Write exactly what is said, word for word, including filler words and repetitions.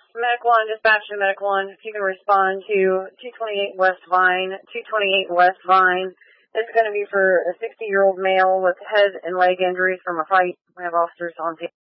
Medic one, dispatch to Medic one. If you can respond to two twenty-eight West Vine. two twenty-eight West Vine. This is going to be for a sixty-year-old male with head and leg injuries from a fight. We have officers on scene.